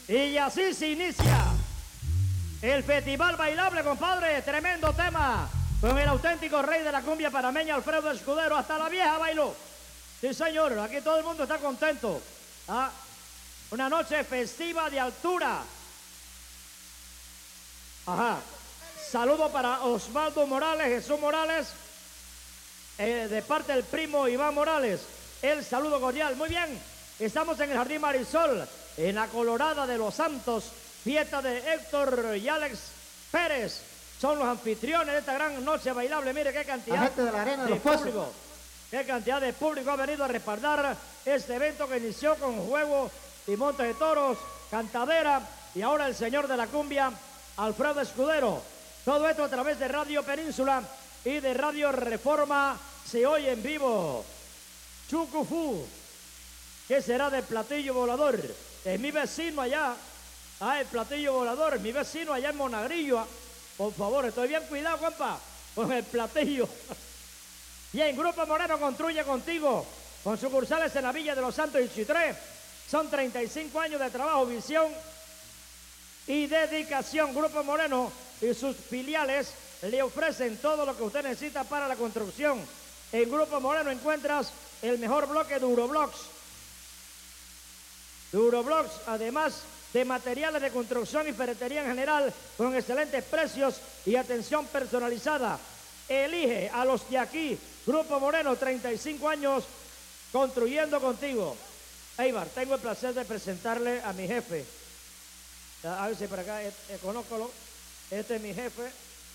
Y así se inicia el festival bailable, compadre. Tremendo tema con el auténtico rey de la cumbia panameña, Alfredo Escudero. Hasta la vieja bailó. Sí, señor, aquí todo el mundo está contento. ¿Ah? Una noche festiva de altura. Ajá. Saludo para Osvaldo Morales, Jesús Morales, de parte del primo Iván Morales. El saludo cordial. Muy bien, estamos en el Jardín Marisol, en la Colorada de Los Santos. Fiesta de Héctor y Alex Pérez. Son los anfitriones de esta gran noche bailable. Mire qué cantidad la gente de la arena, de los público. Qué cantidad de público ha venido a respaldar este evento que inició con juego y monte de toros, cantadera y ahora el señor de la cumbia, Alfredo Escudero. Todo esto a través de Radio Península y de Radio Reforma se oye en vivo. Chucufú, ¿qué será del platillo volador? Es mi vecino allá. Ah, el platillo volador, mi vecino allá en Monagrillo. Por favor, estoy bien cuidado, compa, con el platillo. Bien, Grupo Moreno construye contigo, con sucursales en la Villa de los Santos y Chitré. Son 35 años de trabajo, visión y dedicación. Grupo Moreno y sus filiales le ofrecen todo lo que usted necesita para la construcción. En Grupo Moreno encuentras el mejor bloque de Uroblocks. Además de materiales de construcción y ferretería en general, con excelentes precios y atención personalizada. Elige a los de aquí. Grupo Moreno, 35 años construyendo contigo. Eibar, tengo el placer de presentarle a mi jefe. A ver si por acá, conózcalo. Este es mi jefe.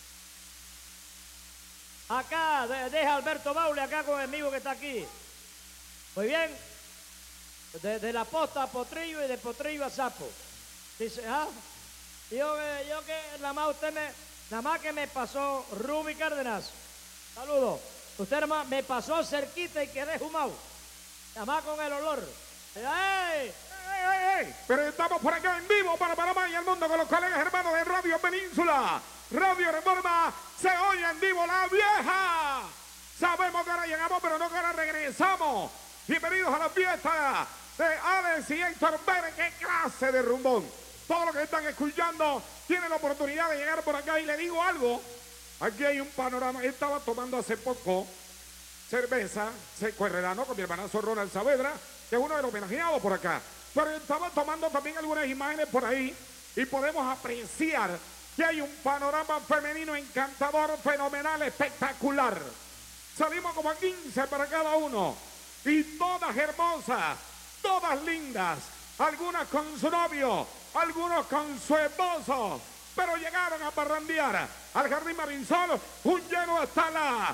Acá, deja Alberto Baule acá con el amigo que está aquí. Muy bien. De la posta a Potrillo y de Potrillo a Sapo. Dice, yo que nada más que me pasó Ruby Cárdenas. Saludos. Usted nada más me pasó cerquita y quedé fumado. Nada más con el olor. ¡Ey! Pero estamos por acá en vivo para Panamá y el mundo con los colegas hermanos de Radio Península. Radio Reforma se oye en vivo la vieja. Sabemos que ahora llegamos, pero no que ahora regresamos. Bienvenidos a la fiesta de Alex y Héctor Pérez. ¡Qué clase de rumbón! Todos los que están escuchando tienen la oportunidad de llegar por acá y le digo algo. Aquí hay un panorama. Estaba tomando hace poco cerveza seco herrerano con mi hermanazo Ronald Saavedra, que es uno de los homenajeados por acá. Pero estaba tomando también algunas imágenes por ahí y podemos apreciar que hay un panorama femenino encantador, fenomenal, espectacular. Salimos como a 15 para cada uno y todas hermosas, todas lindas, algunas con su novio, algunos con su esposo, pero llegaron a parrandear al Jardín Marisol, un lleno hasta la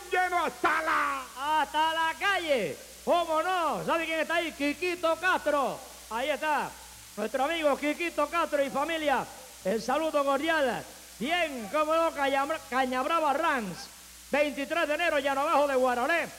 calle. ¿Cómo no? ¿Sabe quién está ahí? Quiquito Castro. Ahí está, nuestro amigo Quiquito Castro y familia. El saludo cordial. Bien, cómo no, Cañabrava Rams. 23 de enero, Llano Abajo de Guarolé.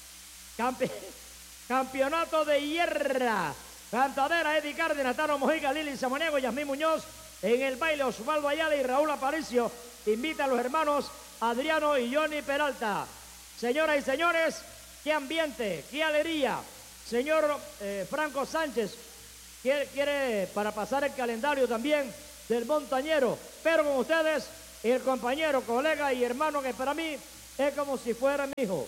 Campeonato de hierra. Cantadera, Eddie Cárdenas, Tano Mojica, Lili Samaniego, Yasmín Muñoz. En el baile, Osvaldo Ayala y Raúl Aparicio. Invita a los hermanos Adriano y Johnny Peralta. Señoras y señores, qué ambiente, qué alegría. Señor Franco Sánchez quiere para pasar el calendario también del montañero. Pero con ustedes, el compañero, colega y hermano que para mí es como si fuera mi hijo.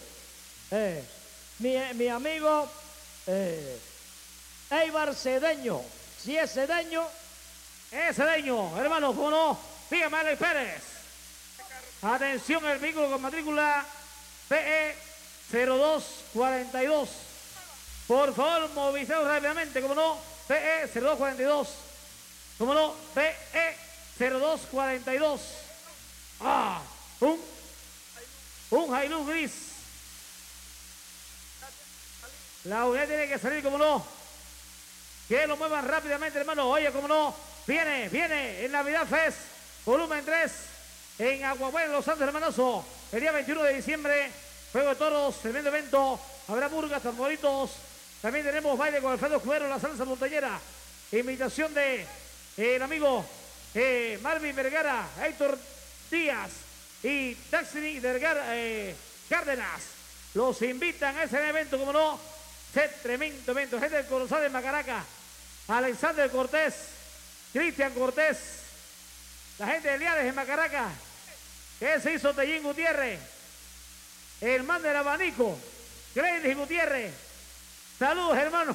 Mi amigo Eibar Cedeño. Si es Cedeño, es Cedeño. Hermano, ¿cómo no? Dígame, Alex Pérez. Atención, el vehículo con matrícula PE 0242. Por favor, movilizamos rápidamente, como no, PE 0242. Como no, PE 0242. Un Hilux gris. La unidad tiene que salir, como no. Que lo muevan rápidamente, hermano. Oye, como no, viene en Navidad Fest, volumen 3. En Aguabuena, Los Santos Hermanoso, el día 21 de diciembre, Juego de Toros, tremendo evento, habrá burgas, tamboritos, también tenemos baile con Alfredo Escudero, la salsa montañera, invitación de el amigo Marvin Vergara, Héctor Díaz y Taxi Vergara Cárdenas, los invitan a ese evento, como no, tremendo evento, gente del Corozal de Macaraca, Alexander Cortés, Cristian Cortés, la gente de Liares en Macaraca, que se hizo Tellín Gutiérrez, el man del abanico, Gladys Gutiérrez. Saludos, hermano.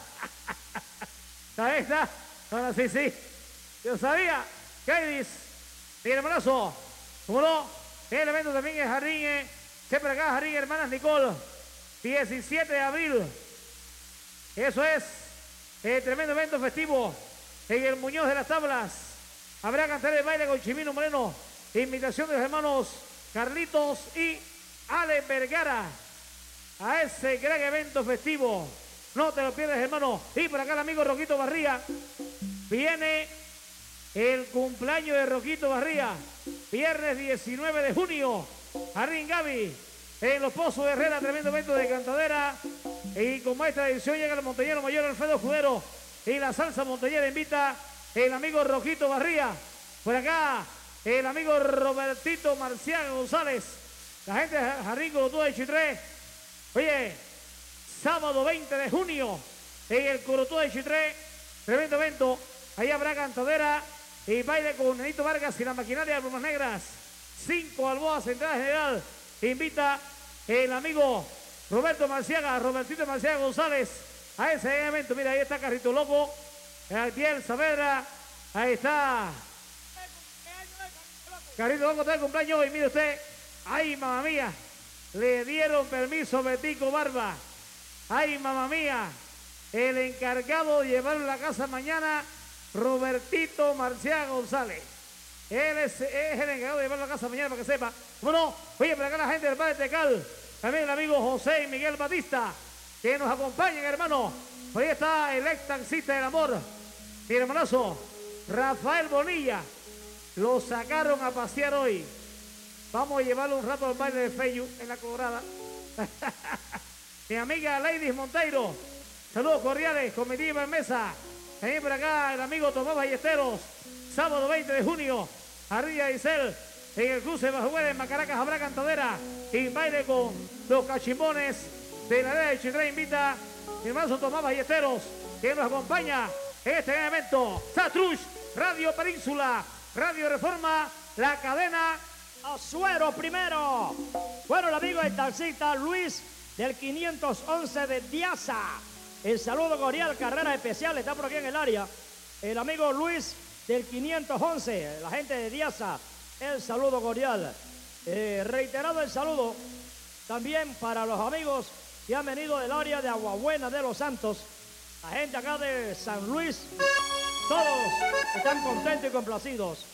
Ahí está. Ahora sí, sí. Yo sabía. Gladys, mi hermanazo. ¿Cómo no? El evento también es Jardín, siempre acá, Jardín Hermanas Nicole, 17 de abril. Eso es el tremendo evento festivo en el Muñoz de las Tablas. Habrá cantar de baile con Chimino Moreno, invitación de los hermanos Carlitos y Alex Vergara a ese gran evento festivo. No te lo pierdas, hermano. Y por acá el amigo Roquito Barría. Viene el cumpleaños de Roquito Barría, viernes 19 de junio, Jardín Gaby, en Los Pozos de Herrera, tremendo evento de cantadera. Y como esta edición llega el montañero mayor Alfredo Escudero y la salsa montañera invita el amigo Roquito Barría. Por acá el amigo Robertito Marcial González, la gente de Jardín Corotú de Chitré. Oye, sábado 20 de junio en el Corotú de Chitré, tremendo evento. Ahí habrá cantadera y baile con Nenito Vargas y la maquinaria de Plumas Negras. 5 Balboas, entrada general. Invita el amigo Robertito Marciaga González a ese evento. Mira, ahí está Carrito Loco, Tiel Saavedra, ahí está. Carrito Loco está de cumpleaños hoy, mire usted. Ay, mamá mía, le dieron permiso a Betico Barba. Ay, mamá mía, el encargado de llevarlo a la casa mañana, Robertito Marcial González. Él es el encargado de llevarlo a la casa mañana para que sepa. Bueno, oye, por acá la gente del Padre Tecal, también el amigo José y Miguel Batista, que nos acompañan, hermano. Por ahí está el ex taxista del amor, mi hermanazo, Rafael Bonilla. Lo sacaron a pasear hoy. Vamos a llevarlo un rato al baile de Feyu en la Colorada. Mi amiga Lady Monteiro, saludos cordiales, comitiva en mesa. También por acá el amigo Tomás Ballesteros, sábado 20 de junio, Arriba Isel, en el cruce de Bajuela en Macaracas habrá cantadera y baile con los cachimbones de la área de Chitré. Invita mi hermano Tomás Ballesteros, que nos acompaña en este gran evento. Satrush, Radio Península, Radio Reforma, la cadena Azuero primero. Bueno, el amigo del taxista Luis del 511 de Diaza. El saludo cordial, carrera especial, está por aquí en el área. El amigo Luis del 511, la gente de Diaza, el saludo cordial. Reiterado el saludo también para los amigos que han venido del área de Aguabuena de los Santos. La gente acá de San Luis, todos están contentos y complacidos.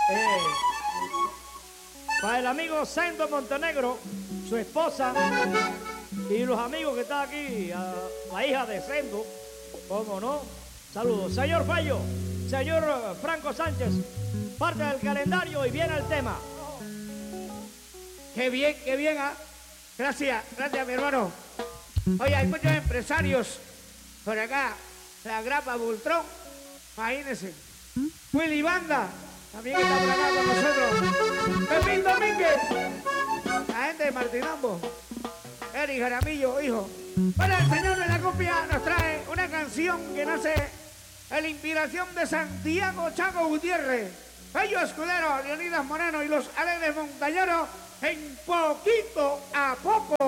Para el amigo Sendo Montenegro, su esposa y los amigos que están aquí, la hija de Sendo, cómo no, saludos. Señor Fallo, señor Franco Sánchez, parte del calendario y viene el tema. Qué bien, ¿ah? Gracias, mi hermano. Oye, hay muchos empresarios por acá, la Grapa Bultrón, imagínense. Willy Banda, también está por acá con nosotros. Pepín Domínguez, la gente de Martinambo. Eric Jaramillo, hijo. Bueno, el señor de la copia nos trae una canción que nace en la inspiración de Santiago Chaco Gutiérrez, Fello Escudero, Leonidas Moreno y los Alegres Montañeros, en poquito a poco.